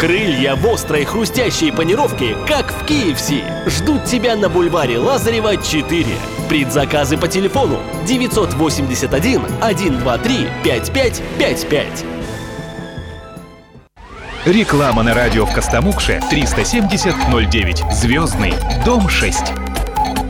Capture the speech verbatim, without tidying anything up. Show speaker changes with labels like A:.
A: Крылья в острой хрустящей панировке, как в кей эф си, ждут тебя на бульваре Лазарева, четыре. Предзаказы по телефону девятьсот восемьдесят один сто двадцать три пятьдесят пять пятьдесят пять.
B: Реклама на радио в Костомукше триста семьдесят ноль девять. Звездный, дом шесть.